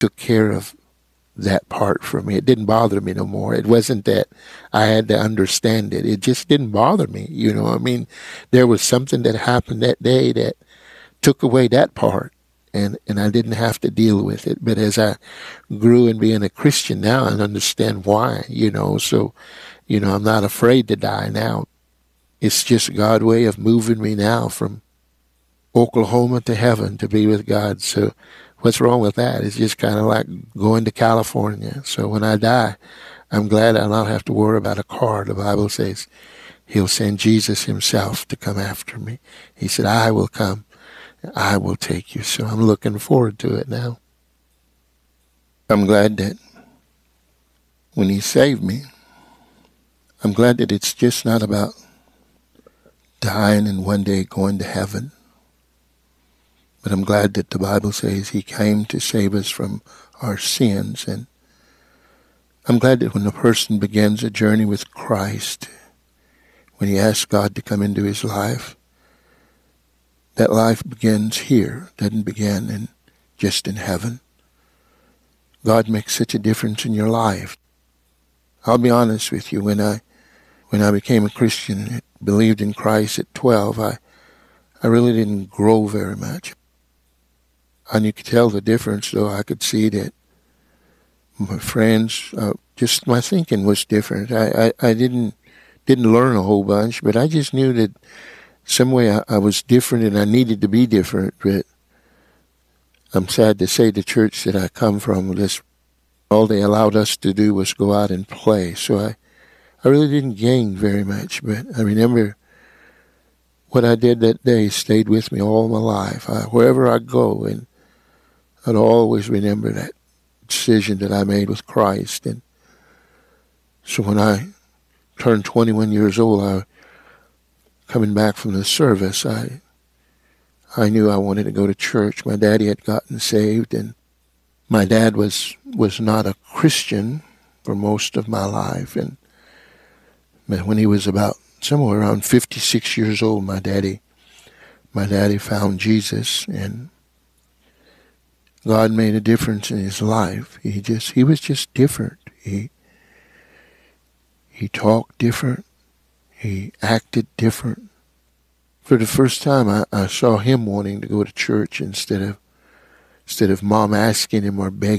took care of that part for me. It didn't bother me no more. It wasn't that I had to understand it. It just didn't bother me. I mean, there was something that happened that day that took away that part, and I didn't have to deal with it. But as I grew in being a Christian now, I understand why, so, I'm not afraid to die now. It's just God's way of moving me now from Oklahoma to heaven to be with God. So what's wrong with that? It's just kind of like going to California. So when I die, I'm glad I'll not have to worry about a car. The Bible says he'll send Jesus himself to come after me. He said, I will come. I will take you. So I'm looking forward to it now. I'm glad that when he saved me, I'm glad that it's just not about dying and one day going to heaven. But I'm glad that the Bible says he came to save us from our sins. And I'm glad that when a person begins a journey with Christ, when he asks God to come into his life, that life begins here, doesn't begin just in heaven. God makes such a difference in your life. I'll be honest with you, when I became a Christian, believed in Christ at 12, I really didn't grow very much. And you could tell the difference, though. I could see that my friends, just my thinking was different. I didn't learn a whole bunch, but I just knew that some way I was different and I needed to be different. But I'm sad to say the church that I come from, all they allowed us to do was go out and play. So I really didn't gain very much, but I remember what I did that day stayed with me all my life. Wherever I go, and I'd always remember that decision that I made with Christ. And so when I turned 21 years old, coming back from the service, I knew I wanted to go to church. My daddy had gotten saved, and my dad was not a Christian for most of my life. But when he was about somewhere around 56 years old, my daddy found Jesus, and God made a difference in his life. He was just different. He talked different. He acted different. For the first time, I saw him wanting to go to church instead of mom asking him or begging